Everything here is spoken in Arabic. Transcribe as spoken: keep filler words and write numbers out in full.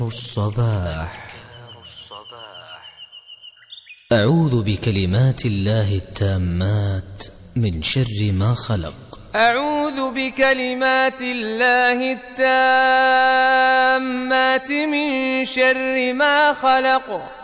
الصباح. أعوذ بكلمات الله التامات من شر ما خلق. أعوذ بكلمات الله التامات من شر ما خلق.